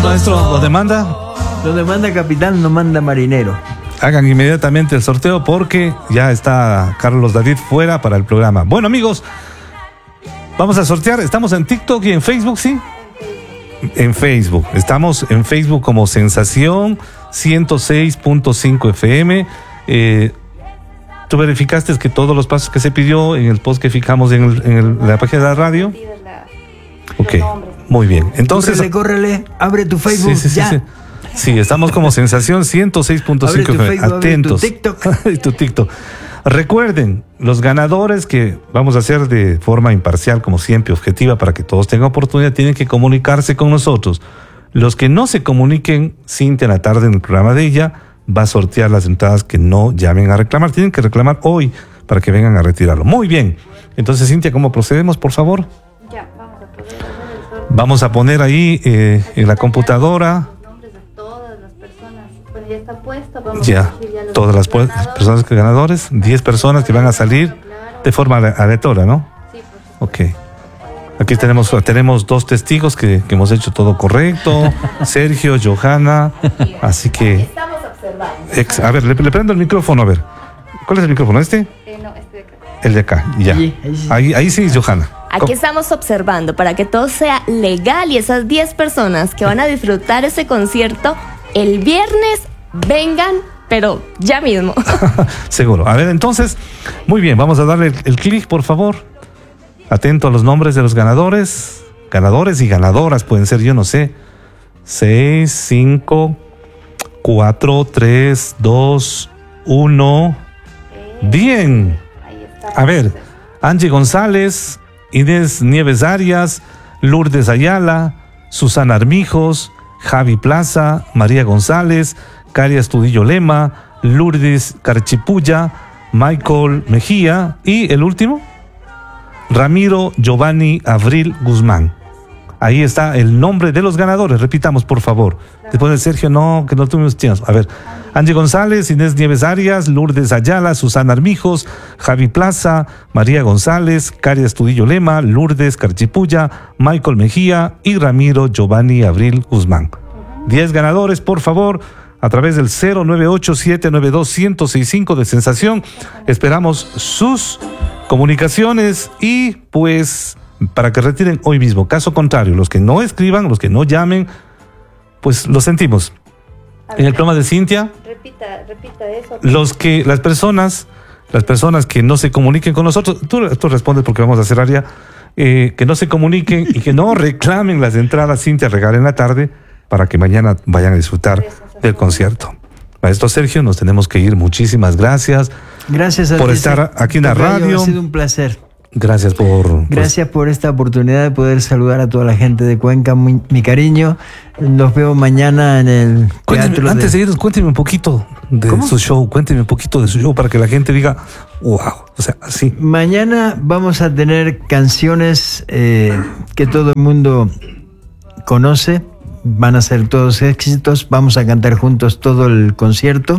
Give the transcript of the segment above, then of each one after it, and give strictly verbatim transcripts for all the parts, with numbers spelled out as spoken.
maestro, ¿lo demanda? Lo demanda capitán, no manda marinero. Hagan inmediatamente el sorteo porque ya está Carlos David fuera para el programa. Bueno, amigos, vamos a sortear. Estamos en TikTok y en Facebook, ¿sí? En Facebook. Estamos en Facebook como Sensación ciento seis punto cinco F M. Eh, ¿Tú verificaste que todos los pasos que se pidió en el post que fijamos en, el, en el, la página de la radio? Ok, muy bien. Entonces, córrele, córrele, abre tu Facebook. Sí, sí, ya. sí, sí. Sí, estamos como Sensación ciento seis punto cinco F M. Atentos. Tu TikTok. Y tu TikTok. Recuerden, los ganadores que vamos a hacer de forma imparcial, como siempre, objetiva, para que todos tengan oportunidad, tienen que comunicarse con nosotros. Los que no se comuniquen, Cintia en la tarde en el programa de ella va a sortear las entradas que no llamen a reclamar. Tienen que reclamar hoy para que vengan a retirarlo. Muy bien. Entonces, Cintia, ¿cómo procedemos, por favor? Ya, vamos a poder hacer el sorteo. Vamos a poner ahí eh, en la computadora. Bueno, ya está puesto. Vamos Ya, a ya los todas las pu- personas que ganadores, diez personas que van a salir de forma ale- aleatoria, ¿no? Sí, por supuesto. Ok. Aquí tenemos, tenemos dos testigos que, que hemos hecho todo correcto. Sergio, Johanna. Así que. Estamos observando. Ex, a ver, le, le prendo el micrófono, a ver. ¿Cuál es el micrófono? ¿Este? Eh, no, este de acá. El de acá, ya. Allí, ahí sí. Ahí, ahí sí, Johanna. Aquí estamos observando para que todo sea legal y esas diez personas que van a disfrutar ese concierto el viernes vengan, pero ya mismo. Seguro. A ver, entonces, muy bien, vamos a darle el, el clic, por favor. Atento a los nombres de los ganadores. Ganadores y ganadoras pueden ser, yo no sé. seis, cinco, cuatro, tres, dos, uno. Bien. Ahí está. A ver, Angie González, Inés Nieves Arias, Lourdes Ayala, Susana Armijos, Javi Plaza, María González, Caria Estudillo Lema, Lourdes Carchipuya, Michael Mejía y el último, Ramiro Giovanni Abril Guzmán. Ahí está el nombre de los ganadores. Repitamos, por favor. Después de Sergio, no, que no tuvimos tiempo. A ver, Angie González, Inés Nieves Arias, Lourdes Ayala, Susana Armijos, Javi Plaza, María González, Caria Estudillo Lema, Lourdes Carchipuya, Michael Mejía y Ramiro Giovanni Abril Guzmán. Diez ganadores, por favor, a través del cero nueve ocho siete nueve dos uno cero seis cinco de Sensación. Esperamos sus comunicaciones y pues para que retiren hoy mismo. Caso contrario, los que no escriban, los que no llamen, pues lo sentimos. En el programa de Cintia, Repita, repita eso. los que, las personas, las personas que no se comuniquen con nosotros, tú, tú respondes porque vamos a cerrar ya, eh, que no se comuniquen y que no reclamen las entradas, Cintia regala en la tarde para que mañana vayan a disfrutar del concierto. Maestro Sergio, nos tenemos que ir. Muchísimas gracias. Gracias a por ti, estar aquí en la radio. Ha sido un placer. Gracias por... Gracias por esta oportunidad de poder saludar a toda la gente de Cuenca. Muy, mi cariño. Los veo mañana en el Cuénteme, teatro. antes de... de irnos, cuénteme un poquito de ¿Cómo? su show. Cuénteme un poquito de su show para que la gente diga, wow. O sea, así. Mañana vamos a tener canciones eh, que todo el mundo conoce. Van a ser todos éxitos. Vamos a cantar juntos todo el concierto.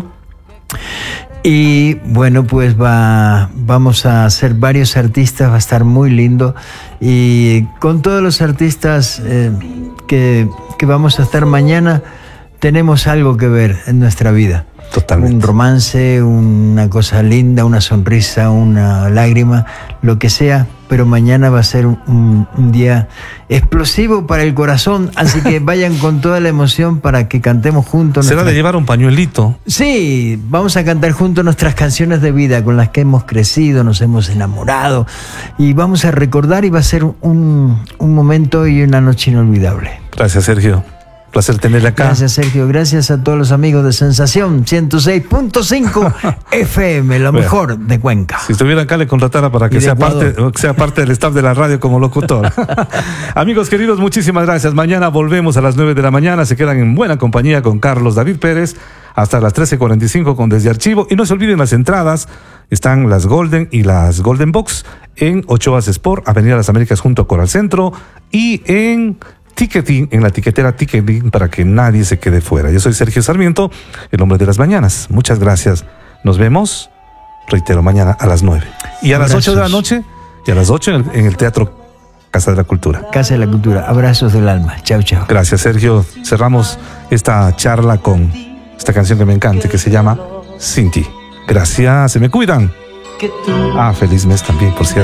Y bueno, pues va, vamos a hacer varios artistas, va a estar muy lindo. Y con todos los artistas eh, que, que vamos a estar mañana, tenemos algo que ver en nuestra vida. Totalmente. Un romance, una cosa linda, una sonrisa, una lágrima, lo que sea. Pero mañana va a ser un, un día explosivo para el corazón, así que vayan con toda la emoción para que cantemos juntos. Será nuestra... de llevar un pañuelito. Sí, vamos a cantar juntos nuestras canciones de vida con las que hemos crecido, nos hemos enamorado y vamos a recordar y va a ser un, un momento y una noche inolvidable. Gracias, Sergio. Placer tenerle acá. Gracias, Sergio. Gracias a todos los amigos de Sensación ciento seis punto cinco F M, lo mejor de Cuenca. Si estuviera acá le contratara para que sea parte, sea parte del staff de la radio como locutor. Amigos queridos, muchísimas gracias. Mañana volvemos a las nueve de la mañana. Se quedan en buena compañía con Carlos David Pérez hasta las trece cuarenta y cinco con Desde Archivo. Y no se olviden las entradas. Están las Golden y las Golden Box en Ochoas Sport, Avenida Las Américas junto a Coral Centro y en Ticketing, en la tiquetera Ticketing, para que nadie se quede fuera. Yo soy Sergio Sarmiento, el hombre de las mañanas. Muchas gracias. Nos vemos, reitero, mañana a las nueve. Y a las ocho de la noche, y a las ocho en el, en el Teatro Casa de la Cultura. Casa de la Cultura. Abrazos del alma. Chao, chao. Gracias, Sergio. Cerramos esta charla con esta canción que me encanta, que se llama Sin ti. Gracias, se me cuidan. Ah, feliz mes también, por cierto.